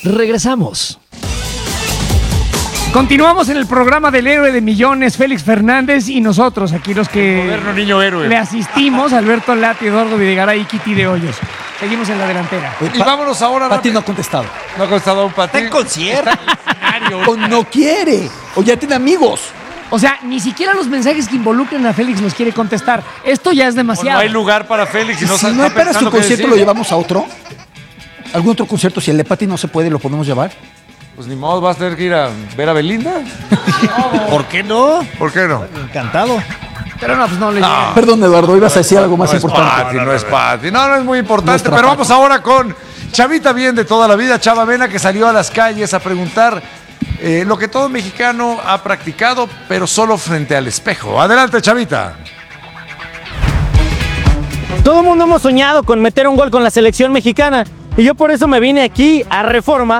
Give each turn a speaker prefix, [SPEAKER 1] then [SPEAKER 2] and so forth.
[SPEAKER 1] Regresamos. Continuamos en el programa del héroe de millones, Félix Fernández, y nosotros, aquí los que
[SPEAKER 2] moderno niño héroe.
[SPEAKER 1] le asistimos, Alberto Lati, Eduardo Videgaray y Kitty de Hoyos. Seguimos en la delantera.
[SPEAKER 2] Y vámonos ahora.
[SPEAKER 3] Pati no ha contestado.
[SPEAKER 2] No ha contestado un Pati.
[SPEAKER 4] Está en concierto.
[SPEAKER 3] O no quiere. O ya tiene amigos.
[SPEAKER 1] O sea, ni siquiera los mensajes que involucren a Félix los quiere contestar. Esto ya es
[SPEAKER 2] O
[SPEAKER 1] demasiado.
[SPEAKER 2] no hay lugar para Félix y no
[SPEAKER 3] Si
[SPEAKER 2] está
[SPEAKER 3] no hay para su
[SPEAKER 2] pensando qué
[SPEAKER 3] concierto,
[SPEAKER 2] decir.
[SPEAKER 3] ¿lo llevamos a otro? ¿Algún otro concierto? Si el de Pati no se puede, ¿lo podemos llevar?
[SPEAKER 2] Pues ni modo, vas a tener que ir a ver a Belinda.
[SPEAKER 4] ¿Por qué no?
[SPEAKER 2] ¿Por qué no?
[SPEAKER 4] Encantado.
[SPEAKER 1] Pero no, pues no le llega.
[SPEAKER 3] Perdón, Eduardo, ibas a decir algo más
[SPEAKER 2] No es
[SPEAKER 3] importante.
[SPEAKER 2] Pati, no es Pati. No es muy importante.
[SPEAKER 3] Nuestra
[SPEAKER 2] Pero
[SPEAKER 3] Pati.
[SPEAKER 2] vamos ahora con Chavita Bien de toda la vida, Chava Mena, que salió a las calles a preguntar lo que todo mexicano ha practicado, pero solo frente al espejo. Adelante, Chavita.
[SPEAKER 5] Todo el mundo hemos soñado con meter un gol con la selección mexicana y yo por eso me vine aquí a Reforma